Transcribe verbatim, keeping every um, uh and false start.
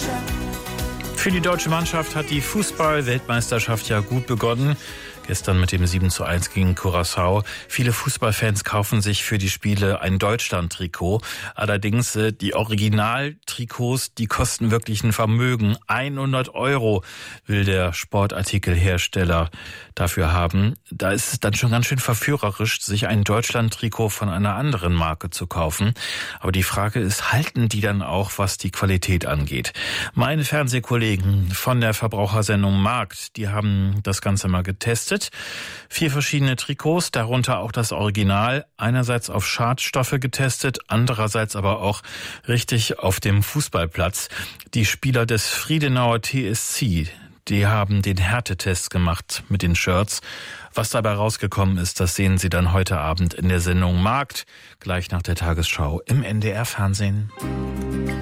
Für die deutsche Mannschaft hat die Fußball-Weltmeisterschaft ja gut begonnen. Gestern mit dem sieben zu eins gegen Curaçao. Viele Fußballfans kaufen sich für die Spiele ein Deutschland-Trikot. Allerdings äh, die Original-Trikots, die kosten wirklich ein Vermögen. hundert Euro will der Sportartikelhersteller dafür haben. Da ist es dann schon ganz schön verführerisch, sich ein Deutschland-Trikot von einer anderen Marke zu kaufen. Aber die Frage ist, halten die dann auch, was die Qualität angeht? Meine Fernsehkollegen von der Verbrauchersendung Markt, die haben das Ganze mal getestet. Vier verschiedene Trikots, darunter auch das Original, einerseits auf Schadstoffe getestet, andererseits aber auch richtig auf dem Fußballplatz. Die Spieler des Friedenauer T S C, die haben den Härtetest gemacht mit den Shirts. Was dabei rausgekommen ist, das sehen Sie dann heute Abend in der Sendung Markt, gleich nach der Tagesschau im N D R Fernsehen.